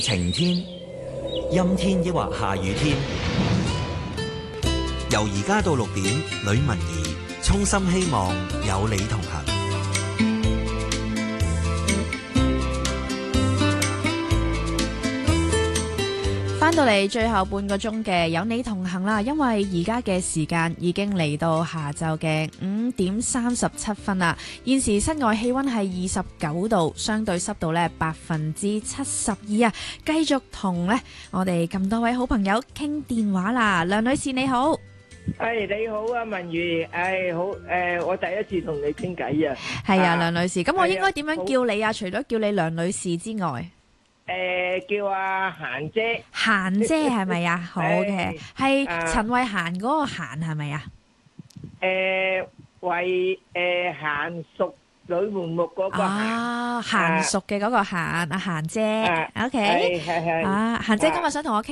晴天、陰天抑或下雨天，由而家到6點，呂文儀衷心希望有你同行。 翻到嚟最後半個鐘嘅有你同行啦，因為而家嘅時間已經嚟到下晝嘅5點37分啦。現時室外氣溫係29度，相對濕度呢72%啊。繼續同呢我哋咁多位好朋友傾電話啦，梁女士你好。 你好啊，文瑜，好，我第一次同你傾偈啊。 係啊，梁女士，咁我應該點樣叫你啊？除咗叫你梁女士之外， 叫阿嫻姐。 嫻姐係咪啊？好嘅，係陳慧嫻嗰個嫻係咪啊？ 為嫻熟女門目嗰個嫻熟嘅嗰個嫻，阿嫻姐，OK， 係嫻姐今日想同我傾